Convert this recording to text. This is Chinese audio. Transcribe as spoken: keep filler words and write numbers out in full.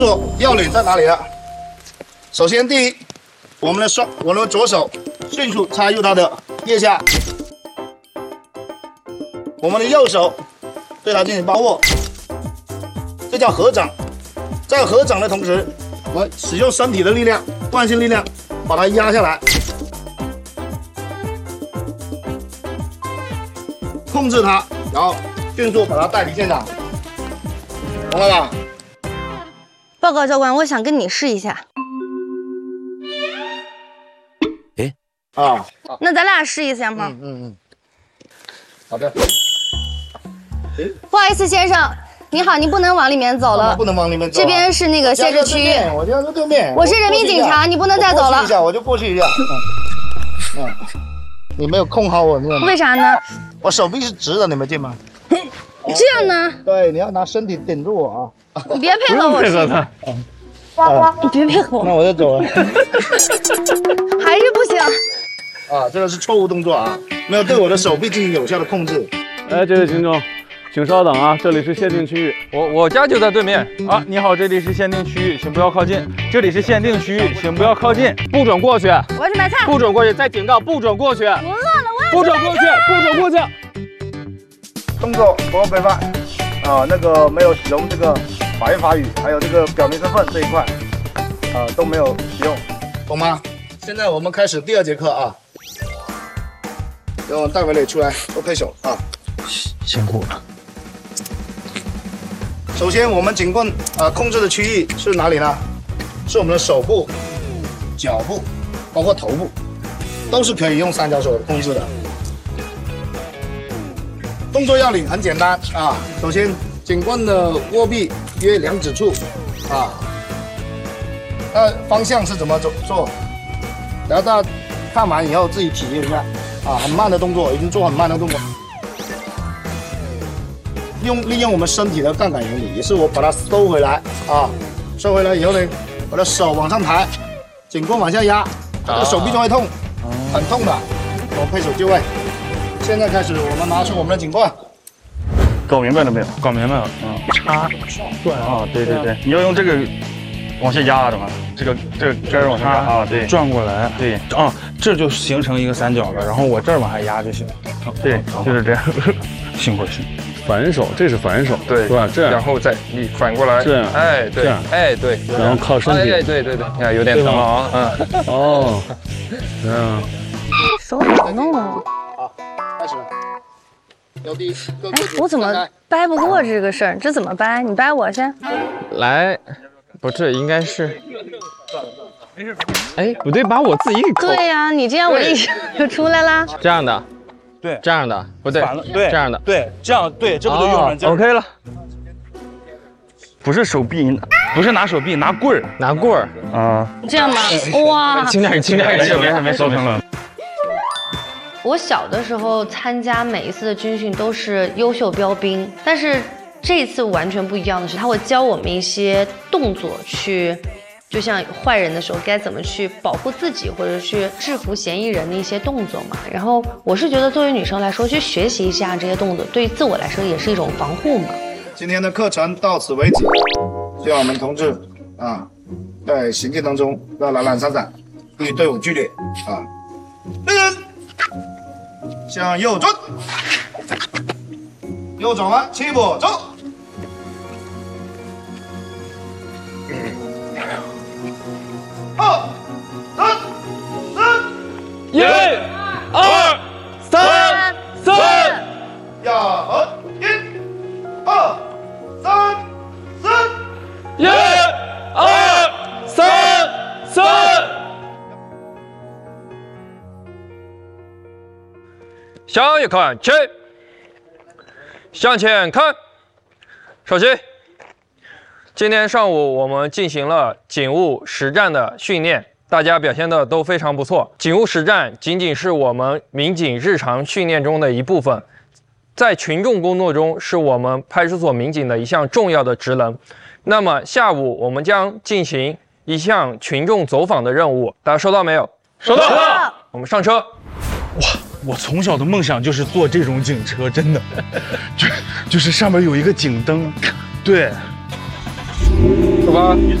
要领在哪里了？首先，第一，我们的双，我们的左手迅速插入他的腋下，我们的右手对他进行把握，这叫合掌。在合掌的同时，我们使用身体的力量、惯性力量把它压下来，控制它，然后迅速把它带离现场，懂了吧？ 报告教官，我想跟你试一下。 哎，啊， 那咱俩试一下吗？ 嗯嗯嗯，好的。 不好意思，先生，你好，您不能往里面走了， 不能往里面走、啊。 这边是那个限制区域。 我家在对面。 我是人民警察，你不能再走了。 过去一下，我就过去一下。嗯，嗯你没有控好我， 为啥呢？ 我手臂是直的，你没见吗？ 这样呢？ 对，你要拿身体顶住我啊！ 你别配合我， 配合他。 啊、 你别配合我。 那我就走了。 还是不行。 啊，这个是错误动作啊，没有对我的手臂进行有效的控制。 哎，这位群众，请稍等啊，这里是限定区域。 我我家就在对面啊。你好，这里是限定区域，请不要靠近。这里是限定区域，请不要靠近，不准过去。 我要去买菜。 不准过去，再警告，不准过去。我饿了，我要不准过去，不准过去。 动作不会规范啊，那个没有使用这个法言法语，还有这个表明身份这一块啊都没有使用，懂吗？现在我们开始第二节课啊，让戴维磊出来多配手啊， 辛苦了。 首先，我们警棍啊控制的区域是哪里呢？是我们的手部、脚部，包括头部，都是可以用三角手控制的。动作要领很简单啊，首先警棍的握臂约两指处啊，那方向是怎么做做？然后大家看完以后自己体验一下啊，很慢的动作，已经做很慢的动作。用利用我们身体的杠杆原理，也是我把它收回来啊，收回来以后呢，我的手往上抬，警棍往下压，这个手臂就会痛，很痛的。我配手就位。现在开始，我们拿出我们的警棍。 搞明白了没有？搞明白了。嗯，插转啊，对对对，你要用这个往下压的嘛，这个这个根儿往下压啊，对，转过来，对啊，这就形成一个三角了，然后我这儿往下压就行。对，就是这样。辛苦了，辛苦。反手，这是反手， 对， 是吧？这样， 然后再你反过来， 这样， 哎，对，哎，对， 然后靠身体， 哎，对对对，你看有点疼了啊，嗯， 哦，这样， 手怎么弄啊？ 好，开始。有第哎，我怎么掰不过这个事儿？这怎么掰？你掰我先。 来，不是，应该是，哎，不对，把我自己给扣。 对呀、啊，你这样我一手就出来啦。 这样的。 对， 这样的不对， 对， 这样的对，这样对，这不就用软件、 哦、？OK 了， 不是手臂，不是拿手臂，拿棍儿， 拿棍儿啊， 这样吧，哇， 轻点，轻点， 没事没事没事，收成了。 我小的时候参加每一次的军训都是优秀标兵，但是这一次完全不一样的是，他会教我们一些动作去。就像坏人的时候该怎么去保护自己，或者去制服嫌疑人的一些动作嘛。然后我是觉得，作为女生来说，去学习一下这些动作，对于自我来说也是一种防护嘛。 今天的课程到此为止，希望我们同志啊，在行进当中不要懒懒散散，与队伍剧烈啊。来人，向右转，右转弯，起步走。二、三、四、 一、二、三、四， 呀和一、二、三、四， 一、二、三、四。向右看齐，向前看，稍息。今天上午我们进行了警务实战的训练，大家表现的都非常不错。警务实战仅仅是我们民警日常训练中的一部分，在群众工作中是我们派出所民警的一项重要的职能。那么下午我们将进行一项群众走访的任务，大家收到没有？ 收到。收到。 我们上车。 哇，我从小的梦想就是坐这种警车，真的，就就是上面有一个警灯，对。 出发。